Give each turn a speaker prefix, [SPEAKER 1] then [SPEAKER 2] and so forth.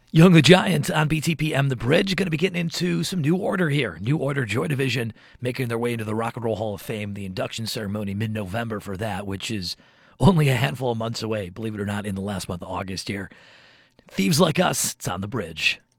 [SPEAKER 1] Young the Giant on BTPM The Bridge. Going to be getting into some New Order here. New Order, Joy Division, making their way into the Rock and Roll Hall of Fame. The induction ceremony mid-November for that, which is only a handful of months away, believe it or not, in the last month of August here. Thieves Like Us, it's on The Bridge.